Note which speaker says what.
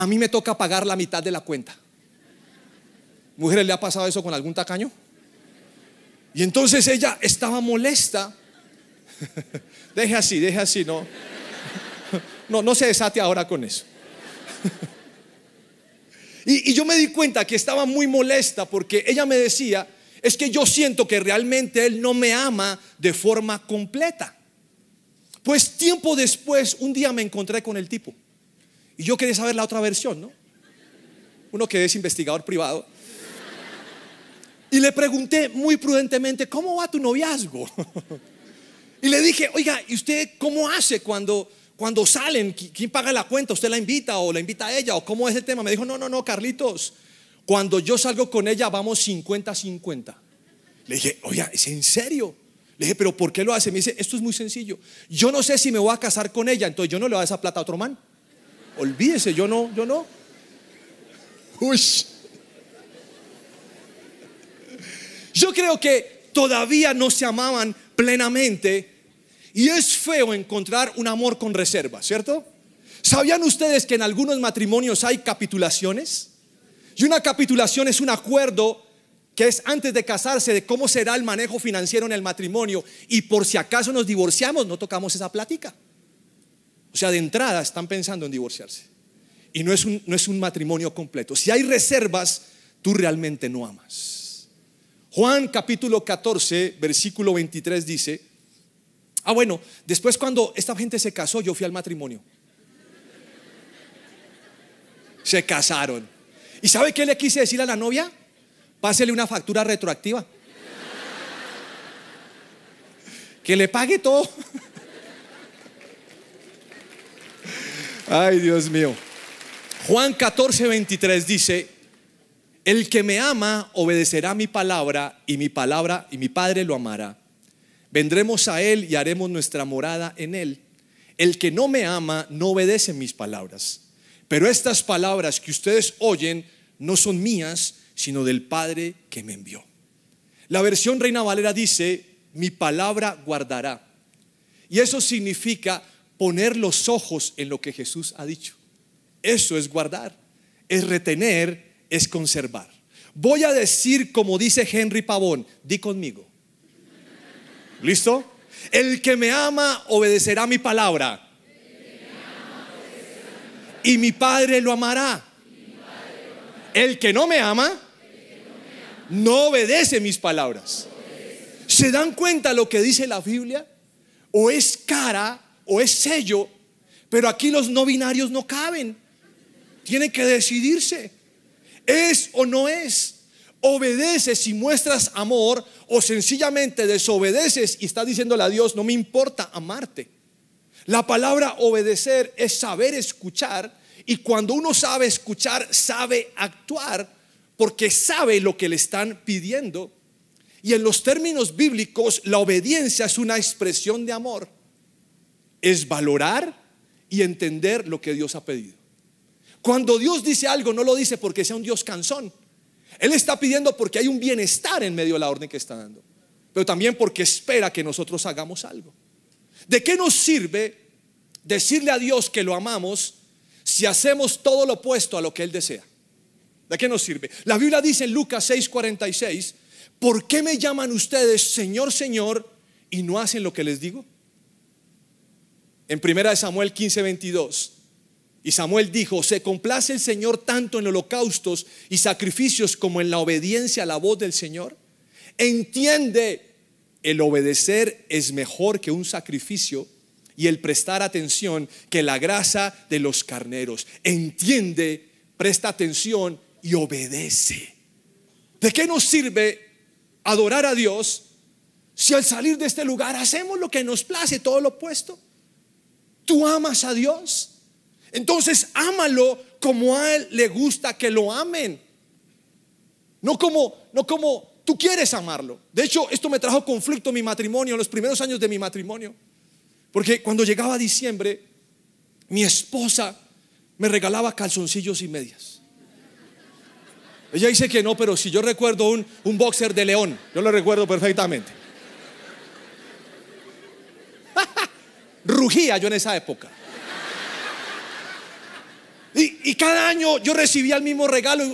Speaker 1: a mí me toca pagar la mitad de la cuenta. ¿Mujeres le ha pasado eso con algún tacaño? Y entonces ella estaba molesta. Deje así, no se desate ahora con eso. Y yo me di cuenta que estaba muy molesta porque ella me decía: es que yo siento que realmente él no me ama de forma completa. Pues tiempo después, un día me encontré con el tipo y yo quería saber la otra versión, ¿no? Uno que es investigador privado. Y le pregunté muy prudentemente: ¿cómo va tu noviazgo? Y le dije: oiga, ¿y usted cómo hace cuando salen? ¿Quién paga la cuenta? ¿Usted la invita o la invita a ella? ¿O cómo es el tema? Me dijo: no, Carlitos, cuando yo salgo con ella vamos 50-50. Le dije: oiga, ¿es en serio? Le dije: ¿pero por qué lo hace? Me dice: esto es muy sencillo. Yo no sé si me voy a casar con ella, entonces yo no le voy a dar esa plata a otro man. Olvídese, yo no. Uy. Yo creo que todavía no se amaban plenamente. Y es feo encontrar un amor con reserva, ¿cierto? ¿Sabían ustedes que en algunos matrimonios hay capitulaciones? Y una capitulación es un acuerdo que es antes de casarse de cómo será el manejo financiero en el matrimonio, y por si acaso nos divorciamos no tocamos esa plática. O sea, de entrada están pensando en divorciarse. Y no es un matrimonio completo. Si hay reservas, tú realmente no amas. Juan capítulo 14 versículo 23 dice: bueno, después cuando esta gente se casó, yo fui al matrimonio. Se casaron. ¿Y sabe qué le quise decir a la novia? Pásele una factura retroactiva, que le pague todo. Ay, Dios mío. Juan 14, 23 dice: el que me ama obedecerá mi palabra, y mi Padre lo amará. Vendremos a él y haremos nuestra morada en él. El que no me ama no obedece mis palabras. Pero estas palabras que ustedes oyen no son mías, sino del Padre que me envió. La versión Reina Valera dice: mi palabra guardará. Y eso significa poner los ojos en lo que Jesús ha dicho. Eso es guardar, es retener, es conservar. Voy a decir como dice Henry Pavón, di conmigo. ¿Listo? El que me ama obedecerá mi palabra, y mi Padre lo amará. El que no me ama no obedece mis palabras. ¿Se dan cuenta lo que dice la Biblia? O es cara o es sello, pero aquí los no binarios no caben. Tienen que decidirse. ¿Es o no es? ¿Obedeces si muestras amor, o sencillamente desobedeces y estás diciéndole a Dios: no me importa amarte? La palabra obedecer es saber escuchar, y cuando uno sabe escuchar, sabe actuar, porque sabe lo que le están pidiendo. Y en los términos bíblicos, la obediencia es una expresión de amor. Es valorar y entender lo que Dios ha pedido. Cuando Dios dice algo, no lo dice porque sea un Dios cansón. Él está pidiendo porque hay un bienestar en medio de la orden que está dando, pero también porque espera que nosotros hagamos algo. ¿De qué nos sirve decirle a Dios que lo amamos si hacemos todo lo opuesto a lo que Él desea? ¿De qué nos sirve? La Biblia dice en Lucas 6:46: ¿por qué me llaman ustedes Señor, Señor, y no hacen lo que les digo? En 1 Samuel 15:22, y Samuel dijo: se complace el Señor tanto en holocaustos y sacrificios como en la obediencia a la voz del Señor. Entiende, el obedecer es mejor que un sacrificio, y el prestar atención que la grasa de los carneros. Entiende, presta atención y obedece. ¿De qué nos sirve adorar a Dios si al salir de este lugar hacemos lo que nos place, todo lo opuesto? ¿Tú amas a Dios? Entonces ámalo como a Él le gusta que lo amen, no como tú quieres amarlo. De hecho, esto me trajo conflicto en mi matrimonio, en los primeros años de mi matrimonio, porque cuando llegaba diciembre, mi esposa me regalaba calzoncillos y medias. Ella dice que no, pero si yo recuerdo un boxer de León, yo lo recuerdo perfectamente. Rugía yo en esa época. Y cada año yo recibía el mismo regalo.